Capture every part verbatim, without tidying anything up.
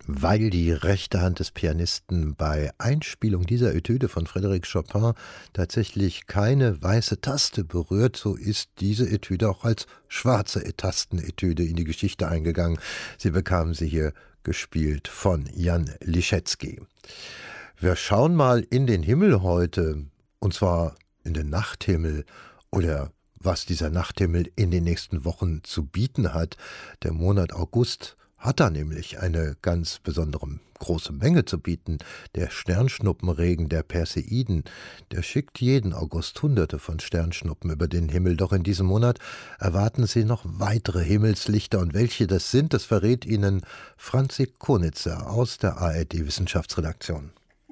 Weil die rechte Hand des Pianisten bei Einspielung dieser Etüde von Frédéric Chopin tatsächlich keine weiße Taste berührt, so ist diese Etüde auch als schwarze Tastenetüde in die Geschichte eingegangen. Sie bekamen sie hier gespielt von Jan Liszewski. Wir schauen mal in den Himmel heute, und zwar in den Nachthimmel oder was dieser Nachthimmel in den nächsten Wochen zu bieten hat. Der Monat August hat da nämlich eine ganz besondere große Menge zu bieten. Der Sternschnuppenregen der Perseiden, der schickt jeden August Hunderte von Sternschnuppen über den Himmel. Doch in diesem Monat erwarten Sie noch weitere Himmelslichter. Und welche das sind, das verrät Ihnen Franzi Konitzer aus der A R D-Wissenschaftsredaktion.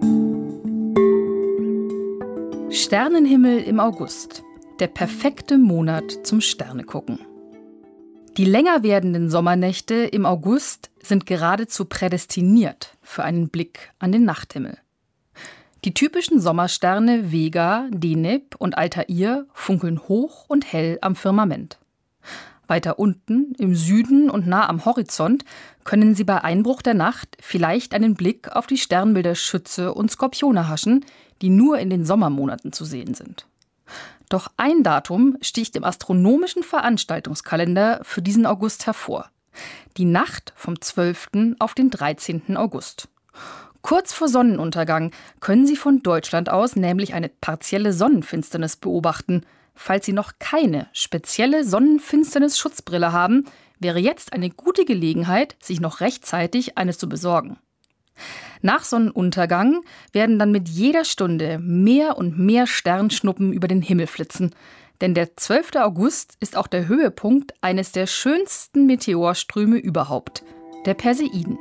Sternenhimmel im August. Der perfekte Monat zum Sternegucken. Die länger werdenden Sommernächte im August sind geradezu prädestiniert für einen Blick an den Nachthimmel. Die typischen Sommersterne Vega, Deneb und Altair funkeln hoch und hell am Firmament. Weiter unten, im Süden und nah am Horizont, können Sie bei Einbruch der Nacht vielleicht einen Blick auf die Sternbilder Schütze und Skorpione haschen, die nur in den Sommermonaten zu sehen sind. Doch ein Datum sticht im astronomischen Veranstaltungskalender für diesen August hervor. Die Nacht vom zwölften auf den dreizehnten August. Kurz vor Sonnenuntergang können Sie von Deutschland aus nämlich eine partielle Sonnenfinsternis beobachten. Falls Sie noch keine spezielle Sonnenfinsternis-Schutzbrille haben, wäre jetzt eine gute Gelegenheit, sich noch rechtzeitig eine zu besorgen. Nach Sonnenuntergang werden dann mit jeder Stunde mehr und mehr Sternschnuppen über den Himmel flitzen. Denn der zwölfte August ist auch der Höhepunkt eines der schönsten Meteorströme überhaupt, der Perseiden.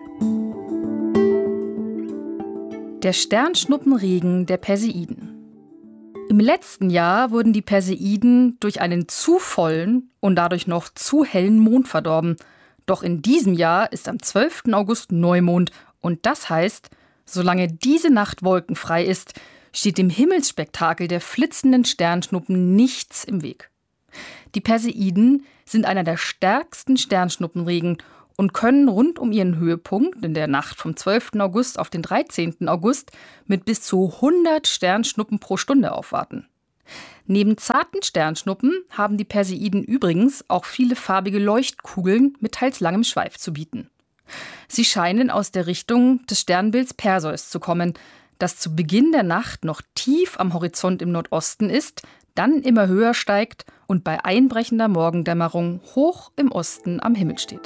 Der Sternschnuppenregen der Perseiden. Im letzten Jahr wurden die Perseiden durch einen zu vollen und dadurch noch zu hellen Mond verdorben. Doch in diesem Jahr ist am zwölften August Neumond. Und das heißt, solange diese Nacht wolkenfrei ist, steht dem Himmelsspektakel der flitzenden Sternschnuppen nichts im Weg. Die Perseiden sind einer der stärksten Sternschnuppenregen und können rund um ihren Höhepunkt in der Nacht vom zwölften August auf den dreizehnten August mit bis zu hundert Sternschnuppen pro Stunde aufwarten. Neben zarten Sternschnuppen haben die Perseiden übrigens auch viele farbige Leuchtkugeln mit teils langem Schweif zu bieten. Sie scheinen aus der Richtung des Sternbilds Perseus zu kommen, das zu Beginn der Nacht noch tief am Horizont im Nordosten ist, dann immer höher steigt und bei einbrechender Morgendämmerung hoch im Osten am Himmel steht.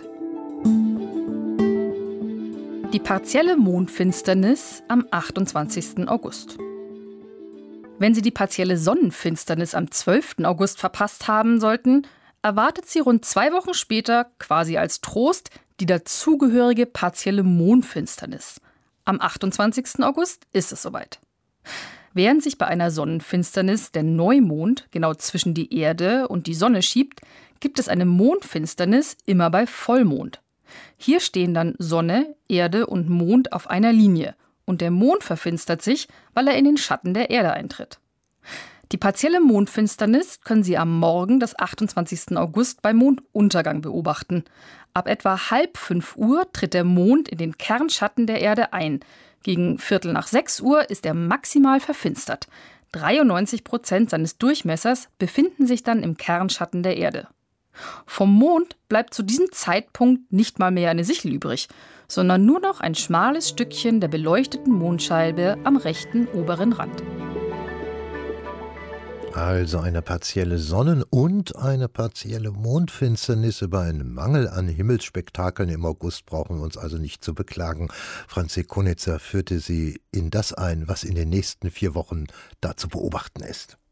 Die partielle Mondfinsternis am achtundzwanzigsten August. Wenn Sie die partielle Sonnenfinsternis am zwölften August verpasst haben sollten, erwartet Sie rund zwei Wochen später, quasi als Trost, die dazugehörige partielle Mondfinsternis. Am achtundzwanzigsten August ist es soweit. Während sich bei einer Sonnenfinsternis der Neumond genau zwischen die Erde und die Sonne schiebt, gibt es eine Mondfinsternis immer bei Vollmond. Hier stehen dann Sonne, Erde und Mond auf einer Linie und der Mond verfinstert sich, weil er in den Schatten der Erde eintritt. Die partielle Mondfinsternis können Sie am Morgen des achtundzwanzigsten August bei Monduntergang beobachten. Ab etwa halb fünf Uhr tritt der Mond in den Kernschatten der Erde ein. Gegen Viertel nach sechs Uhr ist er maximal verfinstert. dreiundneunzig Prozent seines Durchmessers befinden sich dann im Kernschatten der Erde. Vom Mond bleibt zu diesem Zeitpunkt nicht mal mehr eine Sichel übrig, sondern nur noch ein schmales Stückchen der beleuchteten Mondscheibe am rechten oberen Rand. Also eine partielle Sonnen- und eine partielle Mondfinsternis. Über einen Mangel an Himmelsspektakeln im August brauchen wir uns also nicht zu beklagen. Franzi Konitzer führte Sie in das ein, was in den nächsten vier Wochen da zu beobachten ist.